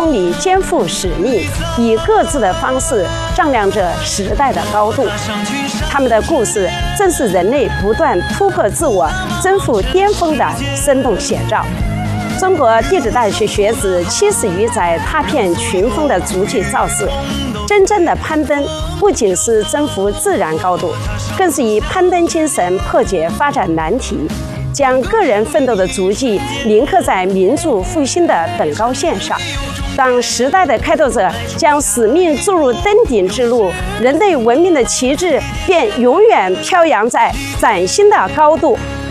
空里肩负使命，以各自的方式丈量着时代的高度。他们的故事正是人类不断突破自我、征服巅峰的生动写照。中国地质大学学子70余载踏遍群峰的足迹造势，真正的攀登不仅是征服自然高度，更是以攀登精神破解发展难题，将个人奋斗的足迹铭刻在民族复兴的等高线上。当时代的开拓者将使命注入登顶之路，人类文明的旗帜便永远飘扬在崭新的高度。